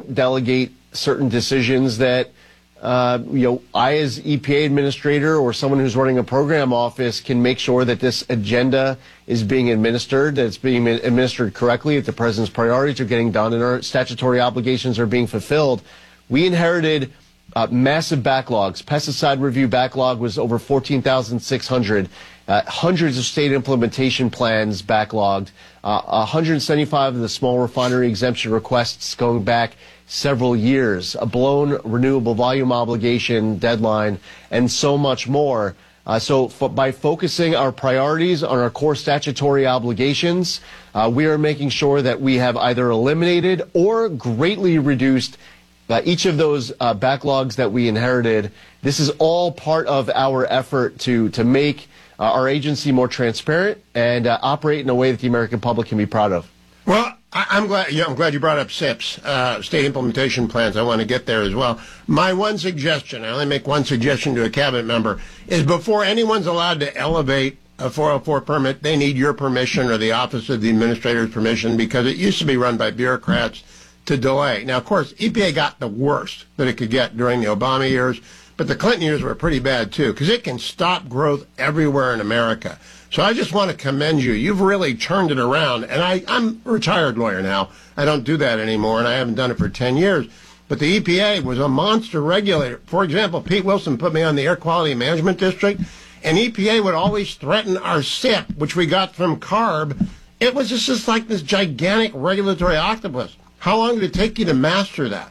don't delegate certain decisions that I, as EPA administrator or someone who's running a program office, can make sure that this agenda is being administered, that it's being administered correctly, that the president's priorities are getting done, and our statutory obligations are being fulfilled. We inherited massive backlogs. Pesticide review backlog was over 14,600. Hundreds of state implementation plans backlogged. 175 of the small refinery exemption requests going back several years, a blown renewable volume obligation deadline, and so much more. By focusing our priorities on our core statutory obligations, we are making sure that we have either eliminated or greatly reduced each of those backlogs that we inherited. This is all part of our effort to make our agency more transparent and operate in a way that the American public can be proud of. Well, I'm glad you brought up SIPs, state implementation plans. I want to get there as well. My one suggestion, I only make one suggestion to a cabinet member, is before anyone's allowed to elevate a 404 permit, they need your permission or the Office of the Administrator's permission, because it used to be run by bureaucrats to delay. Now, of course, EPA got the worst that it could get during the Obama years, but the Clinton years were pretty bad, too, because it can stop growth everywhere in America. So I just want to commend you. You've really turned it around. And I'm a retired lawyer now. I don't do that anymore, and I haven't done it for 10 years. But the EPA was a monster regulator. For example, Pete Wilson put me on the Air Quality Management District, and EPA would always threaten our SIP, which we got from CARB. It was just like this gigantic regulatory octopus. How long did it take you to master that?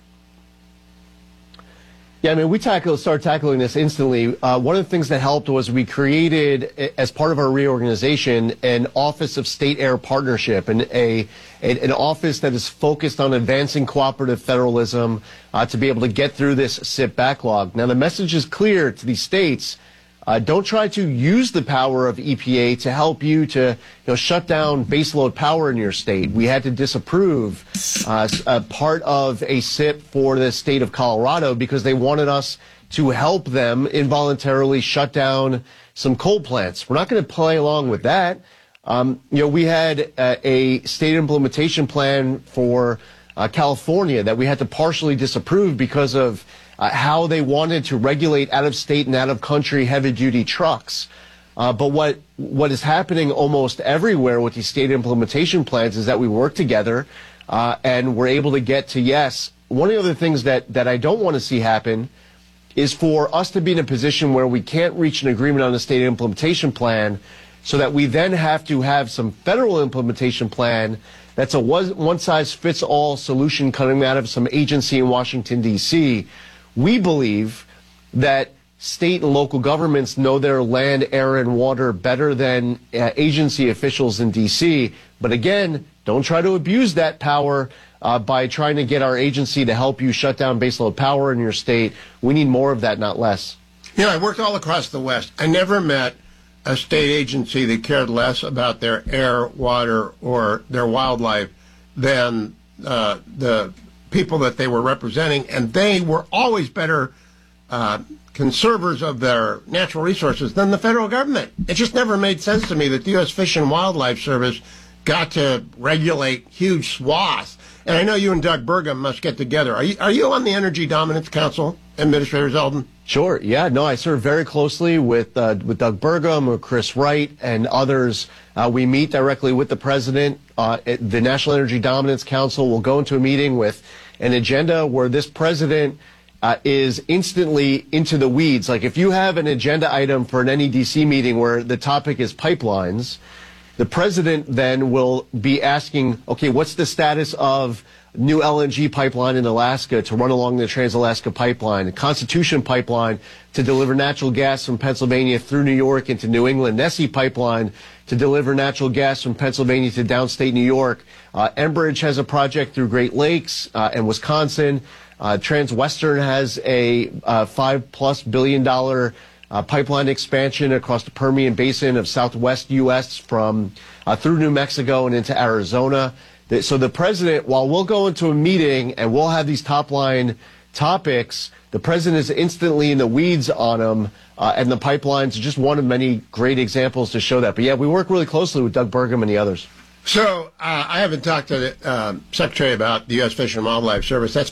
Yeah, I mean, we started tackling this instantly. One of the things that helped was we created, as part of our reorganization, an Office of State Air Partnership, and an office that is focused on advancing cooperative federalism to be able to get through this SIP backlog. Now, the message is clear to these states. Don't try to use the power of EPA to help you to shut down baseload power in your state. We had to disapprove a part of a SIP for the state of Colorado because they wanted us to help them involuntarily shut down some coal plants. We're not going to play along with that. We had a state implementation plan for California that we had to partially disapprove because of how they wanted to regulate out-of-state and out-of-country heavy-duty trucks. But what is happening almost everywhere with these state implementation plans is that we work together and we're able to get to yes. One of the other things that I don't want to see happen is for us to be in a position where we can't reach an agreement on the state implementation plan so that we then have to have some federal implementation plan that's a one-size-fits-all solution coming out of some agency in Washington, D.C. We believe that state and local governments know their land, air, and water better than agency officials in D.C. But again, don't try to abuse that power by trying to get our agency to help you shut down baseload power in your state. We need more of that, not less. I worked all across the West. I never met a state agency that cared less about their air, water, or their wildlife than the people that they were representing, and they were always better conservers of their natural resources than the federal government. It just never made sense to me that the U.S. Fish and Wildlife Service got to regulate huge swaths. And I know you and Doug Burgum must get together. Are you on the Energy Dominance Council, Administrator Zeldin? Sure. Yeah. No, I serve very closely with Doug Burgum or Chris Wright and others. We meet directly with the president. The National Energy Dominance Council will go into a meeting with an agenda where this president is instantly into the weeds. Like if you have an agenda item for an NEDC meeting where the topic is pipelines, the president then will be asking, okay, what's the status of new LNG pipeline in Alaska to run along the Trans-Alaska Pipeline, the Constitution Pipeline to deliver natural gas from Pennsylvania through New York into New England, Nessie Pipeline to deliver natural gas from Pennsylvania to downstate New York. Enbridge has a project through Great Lakes and Wisconsin. Transwestern has a $5+ billion pipeline expansion across the Permian Basin of Southwest U.S. from through New Mexico and into Arizona. So the president, while we'll go into a meeting and we'll have these top-line topics, the president is instantly in the weeds on them, and the pipelines are just one of many great examples to show that. But, yeah, we work really closely with Doug Burgum and the others. So I haven't talked to the Secretary about the U.S. Fish and Wildlife Service. That's